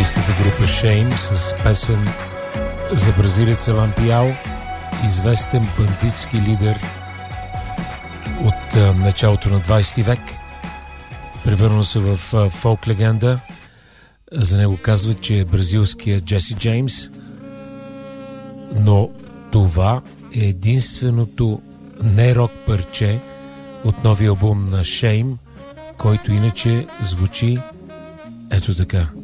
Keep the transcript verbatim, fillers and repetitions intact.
австралийската група Shame с песен за бразилеца Лампиао, известен бандитски лидер от а, началото на двайсети век. Превърна се в а, фолк легенда. За него казват, че е бразилския Джеси Джеймс. Но това е единственото не-рок парче от новия албум на Shame, който иначе звучи ето така.